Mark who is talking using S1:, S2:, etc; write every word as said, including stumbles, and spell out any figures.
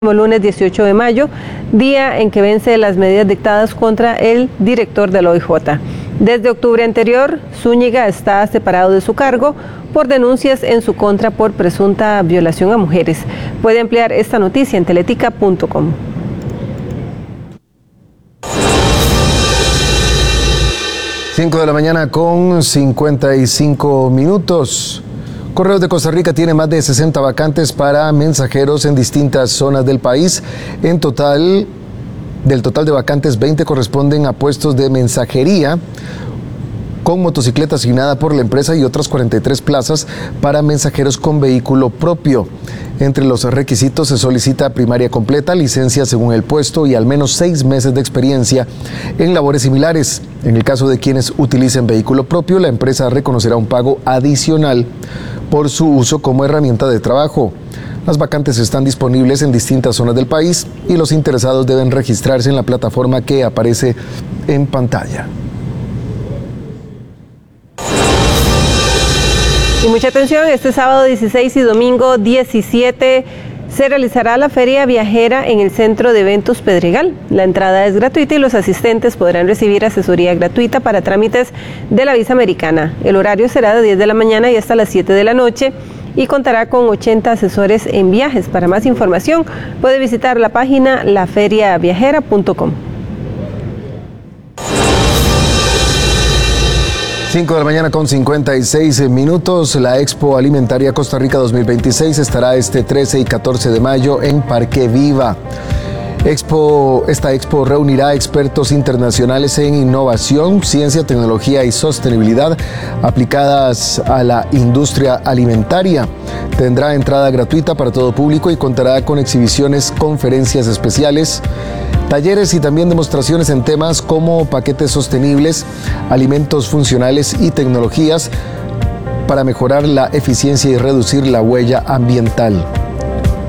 S1: Lunes dieciocho de mayo, día en que vence las medidas dictadas contra el director del O I J. Desde octubre anterior, Zúñiga está separado de su cargo por denuncias en su contra por presunta violación a mujeres. Puede ampliar esta noticia en teletica punto com.
S2: cinco de la mañana con cincuenta y cinco minutos. Correos de Costa Rica tiene más de sesenta vacantes para mensajeros en distintas zonas del país. En total, del total de vacantes, veinte corresponden a puestos de mensajería con motocicleta asignada por la empresa y otras cuarenta y tres plazas para mensajeros con vehículo propio. Entre los requisitos se solicita primaria completa, licencia según el puesto y al menos seis meses de experiencia en labores similares. En el caso de quienes utilicen vehículo propio, la empresa reconocerá un pago adicional por su uso como herramienta de trabajo. Las vacantes están disponibles en distintas zonas del país y los interesados deben registrarse en la plataforma que aparece en pantalla.
S1: Y mucha atención, este sábado dieciséis y domingo diecisiete se realizará la Feria Viajera en el Centro de Eventos Pedregal. La entrada es gratuita y los asistentes podrán recibir asesoría gratuita para trámites de la visa americana. El horario será de diez de la mañana y hasta las siete de la noche y contará con ochenta asesores en viajes. Para más información puede visitar la página la feria viajera punto com.
S2: cinco de la mañana con cincuenta y seis minutos. La Expo Alimentaria Costa Rica dos mil veintiséis estará este trece y catorce de mayo en Parque Viva. Expo, esta expo reunirá expertos internacionales en innovación, ciencia, tecnología y sostenibilidad aplicadas a la industria alimentaria. Tendrá entrada gratuita para todo público y contará con exhibiciones, conferencias especiales, talleres y también demostraciones en temas como paquetes sostenibles, alimentos funcionales y tecnologías para mejorar la eficiencia y reducir la huella ambiental.